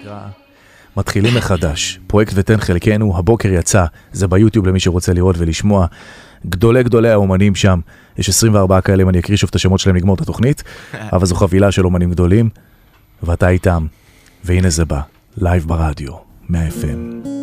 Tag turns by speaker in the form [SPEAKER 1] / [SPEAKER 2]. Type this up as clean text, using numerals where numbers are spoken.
[SPEAKER 1] שנקרא מתחילים מחדש. פרויקט ותן חלקנו, הבוקר יצא, זה ביוטיוב למי שרוצה לראות ולשמוע. גדולי האומנים שם, יש 24 כאלה, אם אני אקריא שוב את השמות שלהם לגמור את התוכנית, אבל זו חבילה של אומנים גדולים, ואתה איתם, והנה זה בא, לייב ברדיו, 100 FM.